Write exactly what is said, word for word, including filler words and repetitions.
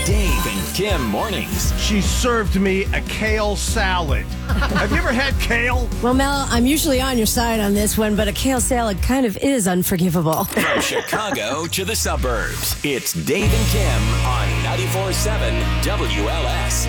Dave and Kim mornings. She served me a kale salad. Have you ever had kale? Well, Mel, I'm usually on your side on this one, but a kale salad kind of is unforgivable. From Chicago to the suburbs, it's Dave and Kim on ninety-four point seven W L S.